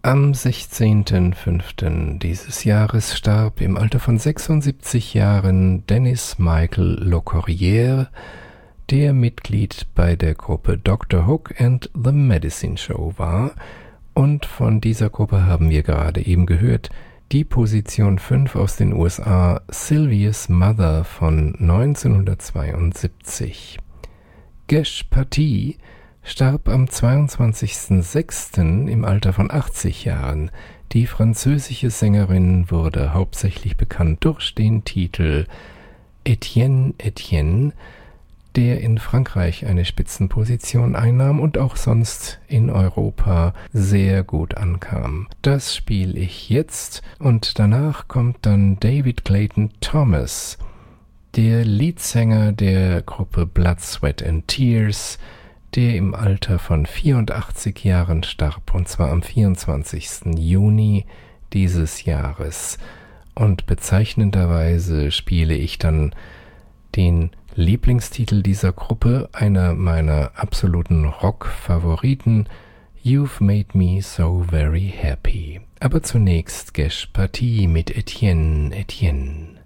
Am 16.05. dieses Jahres starb im Alter von 76 Jahren Denis Michael Locorriere, der Mitglied bei der Gruppe Dr. Hook and the Medicine Show war. Und von dieser Gruppe haben wir gerade eben gehört, die Position 5 aus den USA, Sylvia's Mother von 1972. Gesh Pathi starb am 22.06. im Alter von 80 Jahren. Die französische Sängerin wurde hauptsächlich bekannt durch den Titel Etienne, Etienne, der in Frankreich eine Spitzenposition einnahm und auch sonst in Europa sehr gut ankam. Das spiele ich jetzt und danach kommt dann David Clayton Thomas, der Leadsänger der Gruppe Blood, Sweat and Tears, der im Alter von 84 Jahren starb, und zwar am 24. Juni dieses Jahres. Und bezeichnenderweise spiele ich dann den Lieblingstitel dieser Gruppe, einer meiner absoluten Rock-Favoriten, You've Made Me So Very Happy. Aber zunächst Gesh Pathi mit Etienne, Etienne.